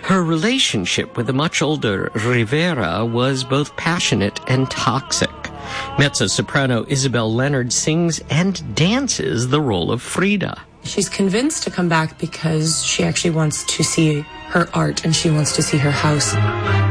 Her relationship with the much older Rivera was both passionate and toxic. Mezzo-soprano Isabel Leonard sings and dances the role of Frida. She's convinced to come back because she actually wants to see her art and she wants to see her house.